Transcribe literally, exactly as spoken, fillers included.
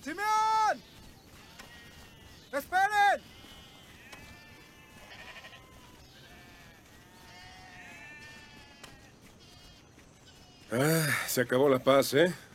¡Simeón! ¡Esperen! Ah, se acabó la paz, ¿eh?